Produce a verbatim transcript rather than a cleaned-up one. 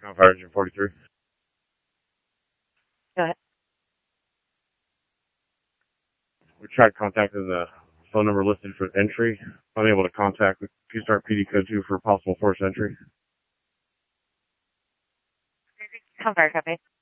Fire Engine forty-three. Go ahead. We tried contacting the phone number listed for entry. Unable to contact the Q-Start P D code two for possible force entry. Fire, copy.